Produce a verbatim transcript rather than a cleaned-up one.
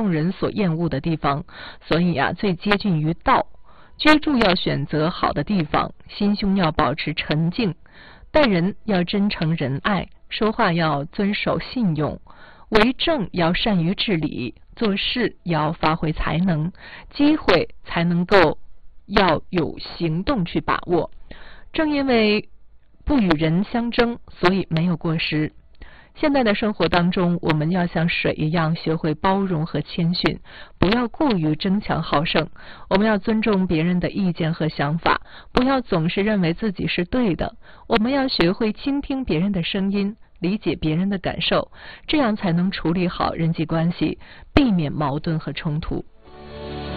众人所厌恶的地方，所以啊，最接近于道。居住要选择好的地方，心胸要保持沉静，待人要真诚仁爱，说话要遵守信用，为政要善于治理，做事要发挥才能，机会才能够要有行动去把握。正因为不与人相争，所以没有过失。现在的生活当中，我们要像水一样学会包容和谦逊，不要过于争强好胜。我们要尊重别人的意见和想法，不要总是认为自己是对的。我们要学会倾听别人的声音，理解别人的感受，这样才能处理好人际关系，避免矛盾和冲突。